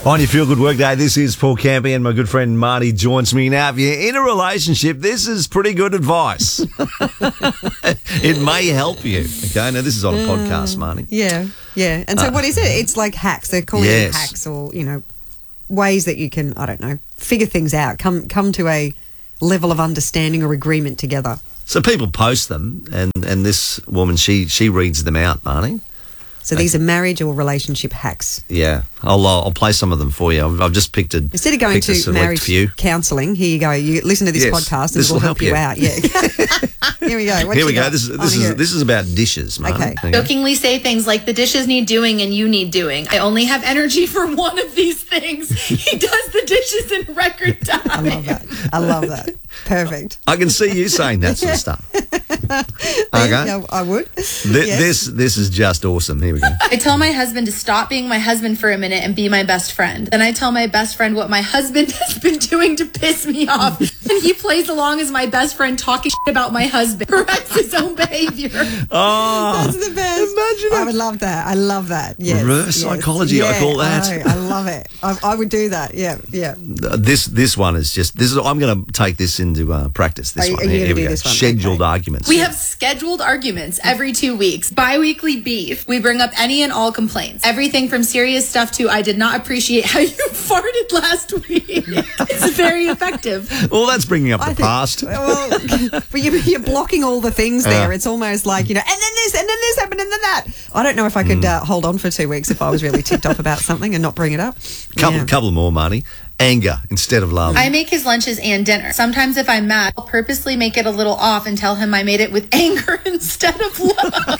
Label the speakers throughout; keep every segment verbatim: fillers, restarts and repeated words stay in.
Speaker 1: On your Feel Good Workday, this is Paul Campy and my good friend Marty joins me. Now, if you're in a relationship, this is pretty good advice. It may help you. Okay, now this is on a podcast, Marty.
Speaker 2: Yeah, yeah. And so
Speaker 1: Uh,
Speaker 2: what is it? It's like hacks. They're calling
Speaker 1: yes.
Speaker 2: it hacks or, you know, ways that you can, I don't know, figure things out, come come to a level of understanding or agreement together.
Speaker 1: So people post them, and, and this woman, she she reads them out, Marty.
Speaker 2: So these are marriage or relationship hacks.
Speaker 1: Yeah, I'll uh, I'll play some of them for you. I've, I've just picked a
Speaker 2: Instead of going
Speaker 1: picked a
Speaker 2: to
Speaker 1: select
Speaker 2: marriage
Speaker 1: few.
Speaker 2: counselling, here you go. You listen to this
Speaker 1: Yes,
Speaker 2: podcast and
Speaker 1: this
Speaker 2: it will
Speaker 1: will
Speaker 2: help
Speaker 1: help
Speaker 2: you
Speaker 1: you.
Speaker 2: out. Yeah. Here we go. What
Speaker 1: Here
Speaker 2: you
Speaker 1: we go.
Speaker 2: got?
Speaker 1: This is
Speaker 2: I
Speaker 1: this
Speaker 2: wanna hear
Speaker 1: is
Speaker 2: it.
Speaker 1: this is about dishes, Marty.
Speaker 2: Okay.
Speaker 1: There you go.
Speaker 3: Jokingly say things like the dishes need doing and you need doing. I only have energy for one of these things. He does the dishes in record time.
Speaker 2: I love that. I love that. Perfect.
Speaker 1: I can see you saying that sort of stuff. Okay.
Speaker 2: Yeah, I would.
Speaker 1: Th-
Speaker 2: Yes.
Speaker 1: This this is just awesome. Here we go.
Speaker 3: I tell my husband to stop being my husband for a minute and be my best friend. Then I tell my best friend what my husband has been doing to piss me off. And he plays along as my best friend talking shit about my husband. Corrects his own behavior.
Speaker 1: Oh,
Speaker 2: That's the best.
Speaker 1: Imagine
Speaker 2: I
Speaker 1: it.
Speaker 2: would love that. I love that. Yes.
Speaker 1: Reverse
Speaker 2: yes.
Speaker 1: psychology, I
Speaker 2: Yeah,
Speaker 1: call that.
Speaker 2: I, know. I love it. I, I would do that. Yeah, yeah.
Speaker 1: This this one is just this is. I'm going to take this into uh, practice. This
Speaker 2: Are you-
Speaker 1: one.
Speaker 2: are you
Speaker 1: Here,
Speaker 2: gonna
Speaker 1: here we
Speaker 2: do
Speaker 1: go.
Speaker 2: this one?
Speaker 1: Scheduled
Speaker 2: Okay.
Speaker 1: arguments.
Speaker 3: We have scheduled arguments every two weeks. Bi-weekly beef. We bring up any and all complaints. Everything from serious stuff to I did not appreciate how you farted last week. It's very effective.
Speaker 1: Well, that's bringing up the
Speaker 2: I think-
Speaker 1: past.
Speaker 2: Well, but you're, you're blocking all the things there. It's almost like, you know, and then this, and then this happened, and then that. I don't know if I could uh, hold on for two weeks if I was really ticked off about something and not bring it up.
Speaker 1: Couple
Speaker 2: Yeah.
Speaker 1: couple more, Marty. Anger instead of love.
Speaker 3: I make his lunches and dinner. Sometimes if I'm mad, I'll purposely make it a little off and tell him I made it with anger instead of love.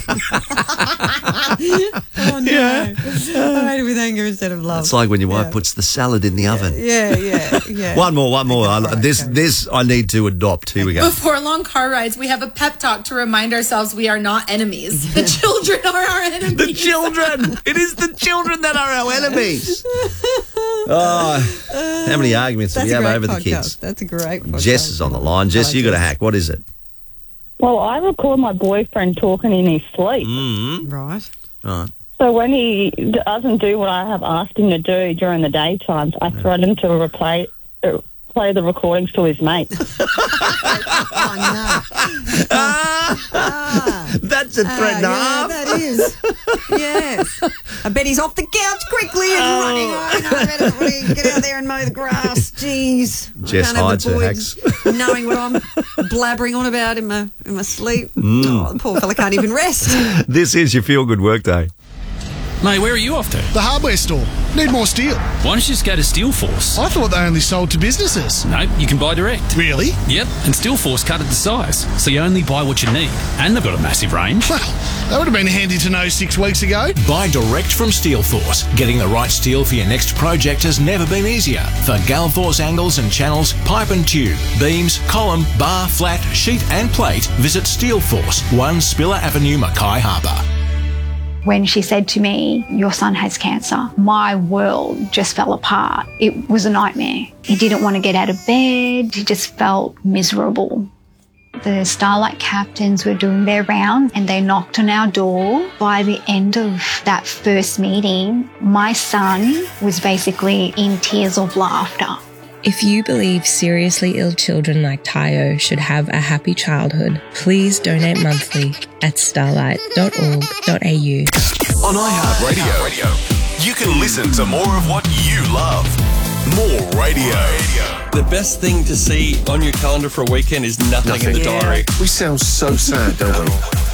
Speaker 2: Oh, no. I made it with anger instead of love.
Speaker 1: It's like when your wife
Speaker 2: Yeah.
Speaker 1: puts the salad in the oven.
Speaker 2: Yeah, yeah, yeah.
Speaker 1: One more, one more. I,
Speaker 2: right,
Speaker 1: this
Speaker 2: okay.
Speaker 1: this I need to adopt. Here we go.
Speaker 3: Before long car rides, we have a pep talk to remind ourselves we are not enemies. The children are our enemies.
Speaker 1: The children. It is the children that are our enemies. Oh, how many arguments do
Speaker 2: That's
Speaker 1: we
Speaker 2: a
Speaker 1: have
Speaker 2: great
Speaker 1: over
Speaker 2: podcast.
Speaker 1: the kids?
Speaker 2: That's a great podcast.
Speaker 1: Jess is on the line. Jess,
Speaker 2: Hello,
Speaker 1: you got a
Speaker 2: Jess.
Speaker 1: hack. What is it?
Speaker 4: Well, I record my boyfriend talking in his sleep.
Speaker 1: Mm.
Speaker 2: Right.
Speaker 1: All right.
Speaker 4: So when he doesn't do what I have asked him to do during the daytimes, I threaten to replay, uh, play the recordings to his mates.
Speaker 2: Oh, no. Ah,
Speaker 1: That's a threat and a
Speaker 2: yeah,
Speaker 1: half.
Speaker 2: that is. Yes. I bet he's off the couch quickly and
Speaker 1: Oh.
Speaker 2: running. Oh, no, I better really get out there and mow the grass. Jeez. I
Speaker 1: Jess
Speaker 2: can't have
Speaker 1: hides
Speaker 2: the
Speaker 1: her
Speaker 2: boys knowing what I'm blabbering on about in my, in my sleep.
Speaker 1: Mm.
Speaker 2: Oh, the poor fella can't even rest.
Speaker 1: This is your Feel Good Workday.
Speaker 5: Mate, where are you off to?
Speaker 6: The hardware store. Need more steel.
Speaker 5: Why don't you just go to Steelforce?
Speaker 6: I thought they only sold to businesses.
Speaker 5: No, you can buy direct.
Speaker 6: Really?
Speaker 5: Yep, and Steelforce cut it to size, so you only buy what you need. And they've got a massive range.
Speaker 6: Well, that would have been handy to know six weeks ago.
Speaker 7: Buy direct from Steelforce. Getting the right steel for your next project has never been easier. For Galforce angles and channels, pipe and tube, beams, column, bar, flat, sheet and plate, visit Steelforce, one Spiller Avenue, Mackay Harbour.
Speaker 8: When she said to me, your son has cancer, my world just fell apart. It was a nightmare. He didn't want to get out of bed. He just felt miserable. The Starlight captains were doing their round and they knocked on our door. By the end of that first meeting, my son was basically in tears of laughter.
Speaker 9: If you believe seriously ill children like Tayo should have a happy childhood, please donate monthly at starlight dot org dot a u.
Speaker 10: On iHeartRadio, you can listen to more of what you love. More radio.
Speaker 11: The best thing to see on your calendar for a weekend is nothing,
Speaker 10: Nothing.
Speaker 11: in the diary.
Speaker 10: We sound so sad, don't we?